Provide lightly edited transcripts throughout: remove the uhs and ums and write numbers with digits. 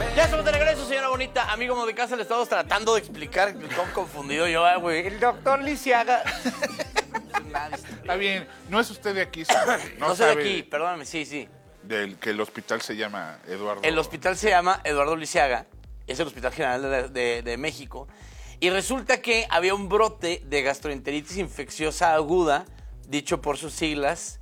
Ya estamos de regreso, señora bonita. Amigo amo de casa, le estamos tratando de explicar cómo confundido yo, güey. El doctor Lisiaga. Está bien, no es usted de aquí, señor. No soy de aquí, perdóname, sí. Del que el hospital se llama Eduardo. El hospital se llama Eduardo Lisiaga, es el Hospital General de México. Y resulta que había un brote de gastroenteritis infecciosa aguda, dicho por sus siglas,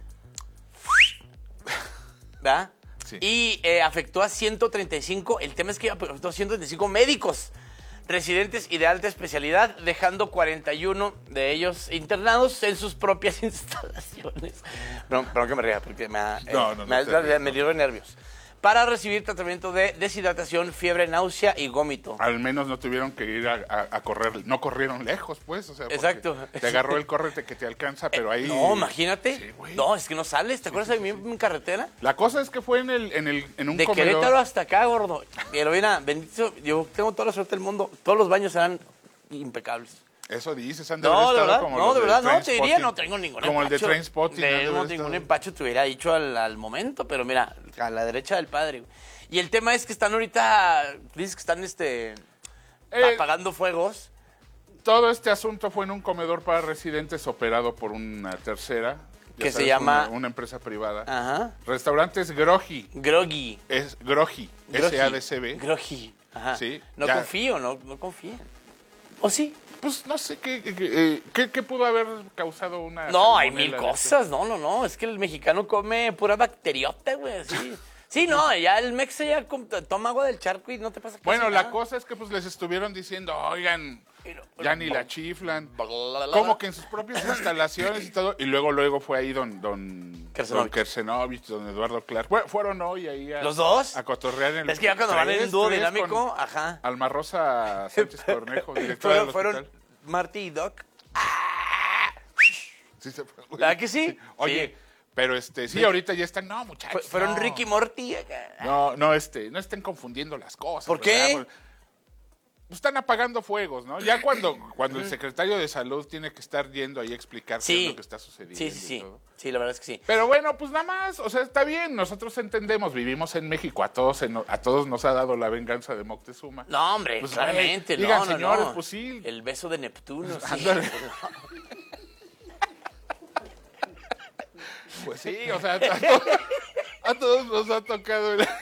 ¿verdad? Sí. Y afectó a 135, el tema es que afectó a 135 médicos residentes y de alta especialidad, dejando 41 de ellos internados en sus propias instalaciones. Pero que me ría, porque me dio nervios. Para recibir tratamiento de deshidratación, fiebre, náusea y gómito. Al menos no tuvieron que ir a correr, no corrieron lejos, pues. O sea, exacto. Te agarró el córrete que te alcanza, pero ahí... No, imagínate. Sí, no, es que no sales. ¿Te acuerdas de mí en carretera? La cosa es que fue en un de comedor. Querétaro hasta acá, gordo. Pero mira, bendito, yo tengo toda la suerte del mundo. Todos los baños serán impecables. Eso dices, No, de verdad, no, de verdad, no, te diría, no tengo ningún como empacho. el de Trainspotting. No tengo ningún empacho, te hubiera dicho al momento, pero mira, a la derecha del padre. Y el tema es que están ahorita, dices que están apagando fuegos. Todo este asunto fue en un comedor para residentes operado por una tercera. Que se llama... Una empresa privada. Ajá. Restaurantes Groggy. Groggy. Es Groggy. S-A-D-C-B. Groggy. Ajá. Sí. No confío, no confío. ¿O sí? Pues no sé qué pudo haber causado una... No, hay mil cosas. No. Es que el mexicano come pura bacteriota, güey, así. Sí, no, ya el mexa ya toma agua del charco y no te pasa casi Bueno, nada. la cosa es que pues les estuvieron diciendo, oigan, ya ni la chiflan. Como Como que en sus propias instalaciones y todo. Y luego fue ahí don Kersenovich, don Eduardo Clark. Fueron hoy ahí ¿Los dos? a cotorrear en el... Es que ya cuando van en dúo dinámico, ajá. Alma Rosa Sánchez Cornejo, directora del hospital. Fueron Marty y Doc. Sí, se fue. ¿Verdad que sí? Oye... Sí. Pero sí, ahorita ya están, no, muchachos. Fueron no. Ricky Morty. No estén confundiendo las cosas. ¿Por qué? Pues están apagando fuegos, ¿no? Ya cuando el secretario de salud tiene que estar yendo ahí a explicar qué es lo que está sucediendo. Sí. Sí, la verdad es que sí. Pero bueno, pues nada más, o sea, está bien, nosotros entendemos, vivimos en México, a todos nos ha dado la venganza de Moctezuma. No, hombre, pues, claramente, digan, no. señores, pues sí. El beso de Neptuno, sí. Ándale. Pues sí, o sea, a todos nos ha tocado el...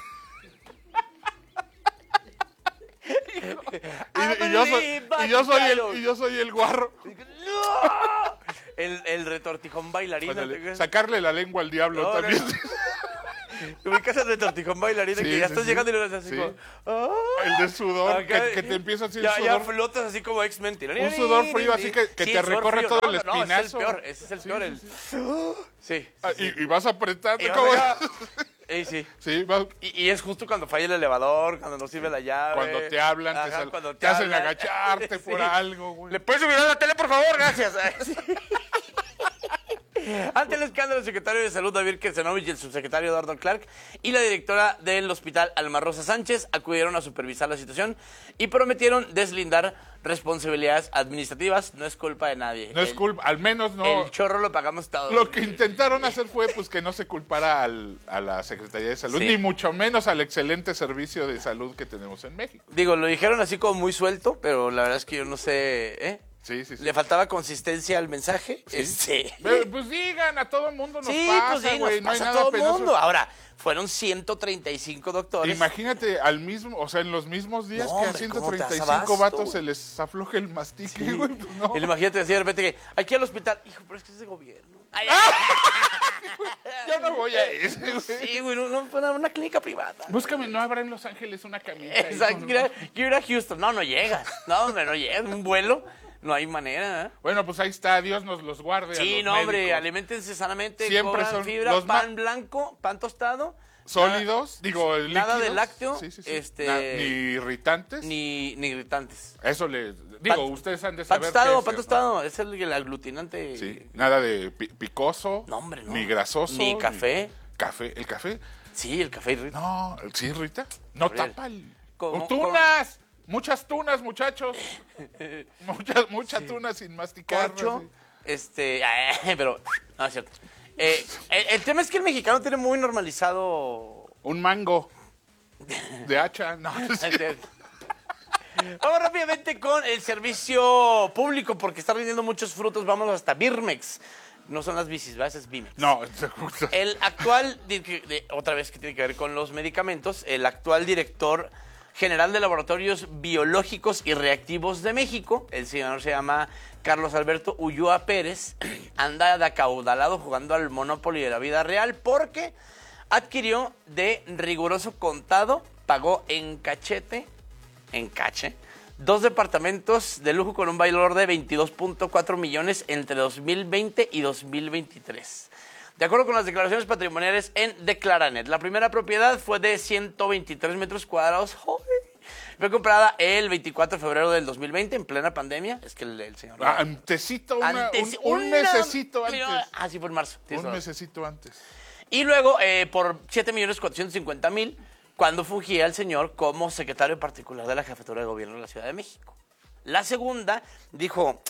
y yo soy el guarro. ¡No! El retortijón bailarín. Sacarle la lengua al diablo también. ¿Te ubicas el retortijón bailarín? Sí, que ya estás llegando y lo ves así como... El de sudor, que te empieza así el sudor. Ya flotas así como X-Men. Un sudor frío así que te recorre todo el espinazo. No, ese es el peor. Sí. Y vas apretando. Sí. Sí, y es justo cuando falla el elevador, cuando no sirve la llave. Cuando te hablan, te hacen agacharte por algo, güey. ¿Le puedes subir a la tele, por favor? Gracias. Ante el escándalo, el secretario de Salud, David Kersenovich, y el subsecretario Eduardo Clark y la directora del hospital, Alma Rosa Sánchez, acudieron a supervisar la situación y prometieron deslindar responsabilidades administrativas. No es culpa de nadie. No es culpa, al menos no. El chorro lo pagamos todos. Lo que intentaron hacer fue pues que no se culpara a la Secretaría de Salud, ni mucho menos al excelente servicio de salud que tenemos en México. Digo, lo dijeron así como muy suelto, pero la verdad es que yo no sé, Sí. Le faltaba consistencia al mensaje. Sí. Pero, pues digan, a todo el mundo nos pasa, güey. No hay nada a todo el mundo. Ahora, fueron 135 doctores. Imagínate en los mismos días que a 135 vatos se les afloje el mastique, güey. Pues no. Imagínate decir de repente que aquí al hospital, hijo, pero es que es de gobierno. Yo no voy a ese, güey. Sí, güey, una clínica privada. Búscame, no habrá en Los Ángeles una camita. Exacto, quiero ir a Houston. No llegas. No, hombre, no llegas. Un vuelo. No hay manera, ¿eh? Bueno, pues ahí está, Dios nos los guarde. Sí, no, hombre, aliméntense sanamente. Siempre son fibra, pan blanco, pan tostado. Sólidos, nada líquidos. de lácteo. Sí. Ni irritantes. Ni irritantes. Eso ustedes han de saber. Pan tostado, es el aglutinante. Sí, nada de picoso. No, hombre, no. Ni grasoso. Ni café. ¿El café? Sí, el café irrita. No, ¿sí irrita? No tapa el... ¡Tunas! Muchas tunas, muchachos. Muchas tunas sin masticar. Corcho, pero no es cierto. El tema es que el mexicano tiene muy normalizado un mango. De hacha, no. Vamos rápidamente con el servicio público, porque está rindiendo muchos frutos. Vamos hasta Birmex. No son las bicis, ¿verdad? Es Birmex. No, El actual, otra vez que tiene que ver con los medicamentos, el actual director general de Laboratorios Biológicos y Reactivos de México, el señor se llama Carlos Alberto Ulloa Pérez, anda de acaudalado jugando al Monopoly de la vida real porque adquirió de riguroso contado, pagó en cache, 2 departamentos de lujo con un valor de 22.4 millones entre 2020 y 2023. De acuerdo con las declaraciones patrimoniales en Declaranet, la primera propiedad fue de 123 metros cuadrados. Fue comprada el 24 de febrero del 2020, en plena pandemia. Es que el señor... un mesecito antes. Ah, sí, fue en marzo. Un mesecito antes. Y luego, por 7.450.000, cuando fungía el señor como secretario particular de la Jefatura de Gobierno de la Ciudad de México. La segunda dijo,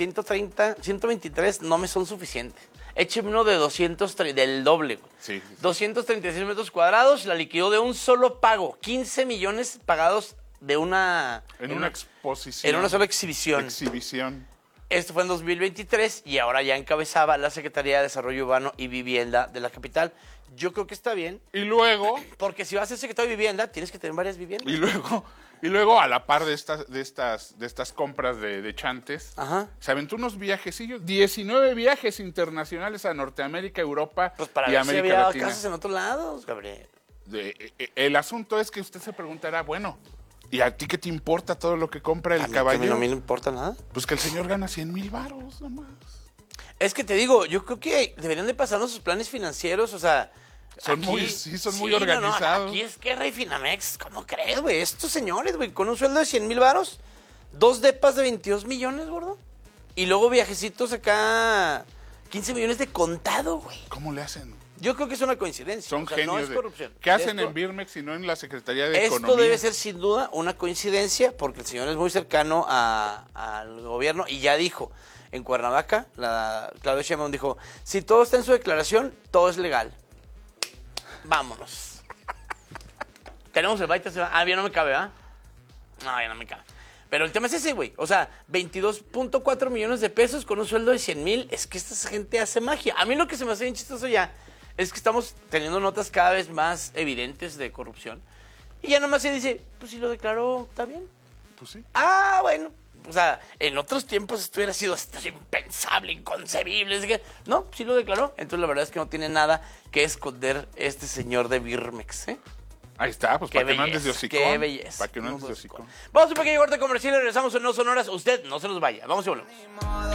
123 no me son suficientes. Écheme uno de 230, del doble, güey. Sí. 236 metros cuadrados, la liquidó de un solo pago. 15 millones pagados de una... En una exposición. En una sola exhibición. Esto fue en 2023 y ahora ya encabezaba la Secretaría de Desarrollo Urbano y Vivienda de la capital. Yo creo que está bien. Y luego... Porque si vas a ser secretario de Vivienda, tienes que tener varias viviendas. Y luego a la par de estas compras de chantes, Ajá. se aventó unos viajecillos, 19 viajes internacionales a Norteamérica, Europa Pues para y ver América si había Latina. casas en otros lados, Gabriel. El asunto es que usted se preguntará, bueno, ¿y a ti qué te importa todo lo que compra el A mí caballero? no me importa nada. Pues que el señor gana 100,000 varos nomás. Es que te digo, yo creo que deberían de pasarnos sus planes financieros, o sea... Son muy organizados. Aquí es Guerra y Finamex, ¿cómo crees, güey? Estos señores, güey, con un sueldo de 100,000 varos, 2 depas de 22 millones, gordo. Y luego viajecitos acá, 15 millones de contado, güey. ¿Cómo le hacen? Yo creo que es una coincidencia. Son genios. No es corrupción. ¿Qué hacen en Birmex y no en la Secretaría de Economía? Esto debe ser sin duda una coincidencia porque el señor es muy cercano al gobierno y ya dijo, en Cuernavaca, Claudia Sheinbaum dijo, si todo está en su declaración, todo es legal. Vámonos. Tenemos el baita. Ya no me cabe, ¿ah? No, ya no me cabe. Pero el tema es ese, güey. O sea, 22.4 millones de pesos con un sueldo de 100,000. Es que esta gente hace magia. A mí lo que se me hace bien chistoso ya es que estamos teniendo notas cada vez más evidentes de corrupción. Y ya nomás se dice, pues si lo declaró, ¿está bien? Pues sí. Ah, bueno. O sea, en otros tiempos esto hubiera sido impensable, inconcebible. Es que, no, sí lo declaró. Entonces la verdad es que no tiene nada que esconder este señor de Birmex, ¿eh? Ahí está, pues para que no andes de hocicón. Qué belleza. Para que no andes de hocicón. Vamos a un pequeño corte comercial y regresamos en No Sonoras. Usted no se nos vaya. Vamos y volvemos.